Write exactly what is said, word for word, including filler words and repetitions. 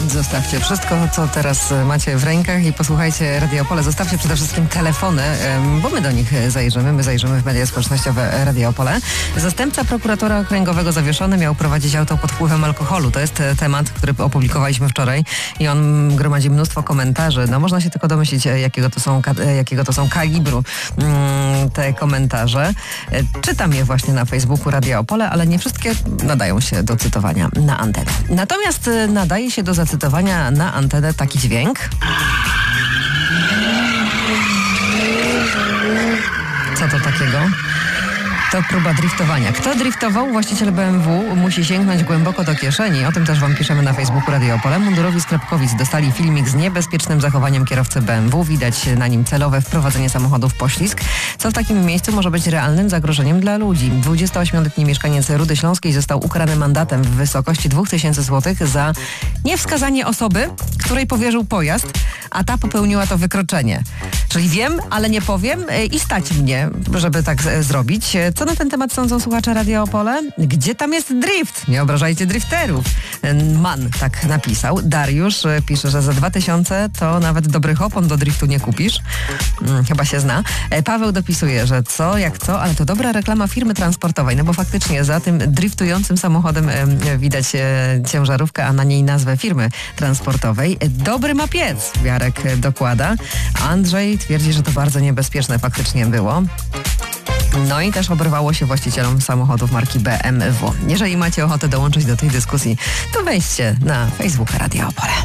Zostawcie wszystko, co teraz macie w rękach i posłuchajcie Radio Opole. Zostawcie przede wszystkim telefony, bo my do nich zajrzymy. My zajrzymy w media społecznościowe Radio Opole. Zastępca prokuratora okręgowego zawieszony miał prowadzić auto pod wpływem alkoholu. To jest temat, który opublikowaliśmy wczoraj i on gromadzi mnóstwo komentarzy. No można się tylko domyślić, jakiego to są, jakiego to są kalibru te komentarze. Czytam je właśnie na Facebooku Radio Opole, ale nie wszystkie nadają się do cytowania na antenę. Natomiast nadaje się do zacytowania na antenę taki dźwięk. Co to takiego? To próba driftowania. Kto driftował? Właściciel B M W musi sięgnąć głęboko do kieszeni. O tym też wam piszemy na Facebooku Radio Opole. Mundurowi z Klepkowic dostali filmik z niebezpiecznym zachowaniem kierowcy B M W. Widać na nim celowe wprowadzenie samochodu w poślizg, co w takim miejscu może być realnym zagrożeniem dla ludzi. dwudziestoośmioletni mieszkaniec Rudy Śląskiej został ukarany mandatem w wysokości dwóch tysięcy złotych za niewskazanie osoby, której powierzył pojazd, a ta popełniła to wykroczenie. Czyli wiem, ale nie powiem i stać mnie, żeby tak z- zrobić. Co na ten temat sądzą słuchacze Radio Opole? Gdzie tam jest drift? Nie obrażajcie drifterów. Man tak napisał. Dariusz pisze, że za dwa tysiące to nawet dobrych opon do driftu nie kupisz. Hmm, chyba się zna. Paweł dopisuje, że co, jak co, ale to dobra reklama firmy transportowej, no bo faktycznie za tym driftującym samochodem e, widać e, ciężarówkę, a na niej nazwę firmy transportowej. Dobry ma piec, Jarek dokłada. Andrzej twierdzi, że to bardzo niebezpieczne faktycznie było. No i też oberwało się właścicielom samochodów marki B M W. Jeżeli macie ochotę dołączyć do tej dyskusji, to wejdźcie na Facebook Radio Opole.